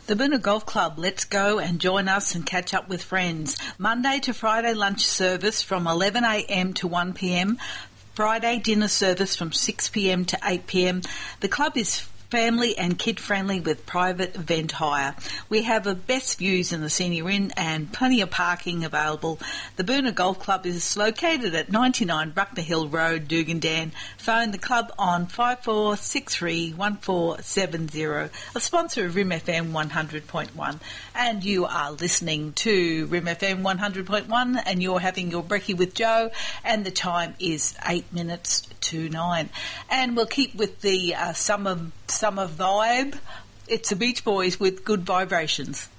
The Boonah Golf Club, let's go and join us and catch up with friends. Monday to Friday lunch service from 11am to 1pm. Friday dinner service from 6pm to 8pm. The club is family and kid-friendly with private event hire. We have the best views in the Senior Inn and plenty of parking available. The Boonah Golf Club is located at 99 Bruckner Hill Road, Dugandan. Phone the club on 54631470. A sponsor of Rim FM 100.1. And you are listening to Rim FM 100.1 and you're having your brekkie with Joe, and the time is 8 minutes to 9. And we'll keep with the summer vibe. It's the Beach Boys with Good Vibrations.